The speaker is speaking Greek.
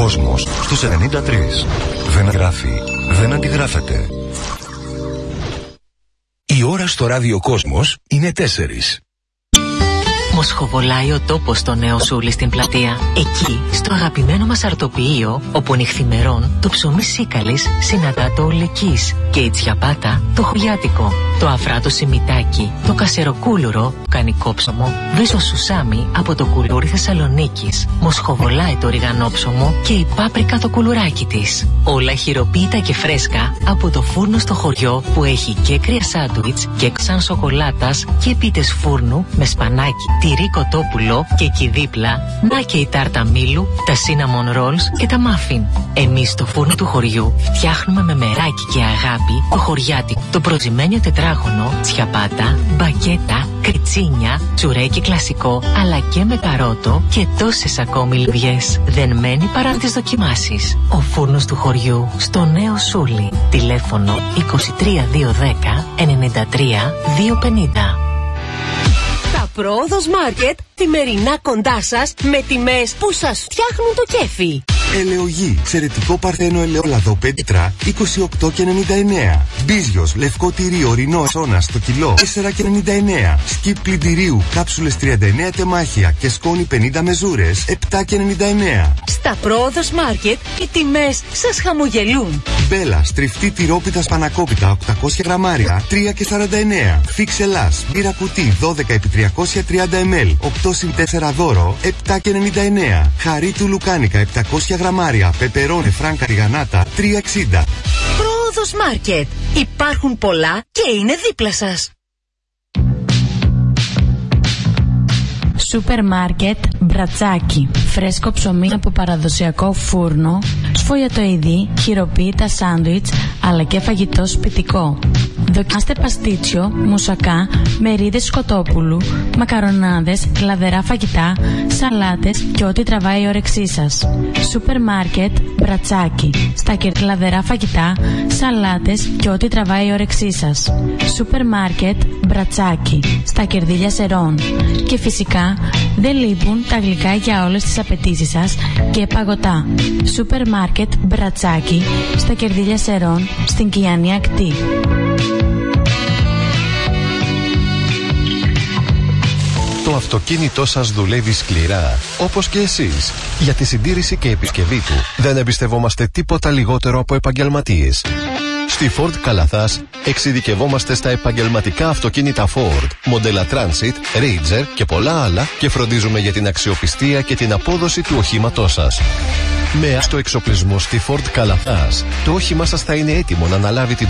Κόσμος στους 93. Δεν γράφει, δεν αντιγράφεται. Η ώρα στο ράδιο Κόσμος είναι 4. Μοσχοβολάει ο τόπος στο Νέο Σούλι στην πλατεία. Εκεί, στο αγαπημένο μας αρτοποιείο, όπου νυχθημερών το ψωμί σίκαλης συναντά το ολεκής και η τσιαπάτα το χωριάτικο, το αφράτο σιμιτάκι, το κασεροκούλουρο, κανικό ψωμο, βίζο σουσάμι από το κουλούρι Θεσσαλονίκης. Μοσχοβολάει το ριγανόψωμο και η πάπρικα το κουλουράκι της. Όλα χειροποίητα και φρέσκα από το φούρνο στο χωριό που έχει και κρύα σάντουιτς και σαν σοκολάτας και πίτες φούρνου με σπανάκι, τυρί κοτόπουλο και εκεί δίπλα να και η τάρτα μήλου, τα cinnamon rolls και τα muffin. Εμείς στο φούρνο του χωριού φτιάχνουμε με μεράκι και αγάπη το χωριάτικο, το προζυμένιο τετράγωνο, τσιαπάτα, μπακέτα, κριτσίνια, τσουρέκι κλασικό αλλά και με καρότο και τόσες ακόμη λιβιές. Δεν μένει παρά να τις δοκιμάσεις. Ο φούρνος του χωριού στο Νέο Σούλι. Τηλέφωνο 23210 93 250. Τα Πρόοδος Μάρκετ, σημερινά κοντά σας με τιμές που σας φτιάχνουν το κέφι. Ελαιογή, εξαιρετικό παρθένο ελαιόλαδο 5 λίτρα, 28,99. Μπίζιος, λευκό τυρί, ορεινό σώνα στο κιλό, 4,99. Σκιπ πλυντηρίου, κάψουλες 39 τεμάχια και σκόνη 50 μεζούρες, 7,99. Στα Πρόοδος Μάρκετ, οι τιμές σας χαμογελούν. Μπέλα, στριφτή τυρόπιτα σπανακόπιτα, 800 γραμμάρια, 3,49. Φίξ Ελλάς, μπύρα κουτί, 12 επί 330 ml, 8 συν 4 δώρο, 7,99. Χαρί του λουκάνικα, 700 γραμμάρια, πεπερώνε φράνκα ριγανάτα, 3,60. Πρόοδος Μάρκετ. Υπάρχουν πολλά και είναι δίπλα σας. Σούπερ μάρκετ Μπρατσάκι. Φρέσκο ψωμί από παραδοσιακό φούρνο, σφολιατοειδή, χειροποίητα σάντουιτς, αλλά και φαγητό σπιτικό. Δοκιμάστε παστίτσιο, μουσακά, μερίδες σκοτόπουλου, μακαρονάδες, λαδερά φαγητά, σαλάτες και ό,τι τραβάει η όρεξή σας. Σούπερ μάρκετ Μπρατσάκι. Στα λαδερά φαγητά, σαλάτες και ό,τι τραβάει η όρεξή σας. Σούπερ μάρκετ Μπρατσάκι. Στα κερδίλια Σερών. Και φυσικά δεν λείπουν τα γλυκά για όλες τις απαιτήσεις σας και παγωτά. Σούπερ μάρκετ Μπρατσάκι. Στα κερδίλια Σερών, στην Κιανή Ακτή. Το αυτοκίνητό σας δουλεύει σκληρά, όπως και εσείς. Για τη συντήρηση και επισκευή του δεν εμπιστευόμαστε τίποτα λιγότερο από επαγγελματίες. Στη Ford Καλαθάς εξειδικευόμαστε στα επαγγελματικά αυτοκίνητα Ford, μοντέλα Transit, Ranger και πολλά άλλα και φροντίζουμε για την αξιοπιστία και την απόδοση του οχήματός σας. Με άστο εξοπλισμό στη Ford Καλαθάς, το όχημά σας θα είναι έτοιμο να αναλάβει την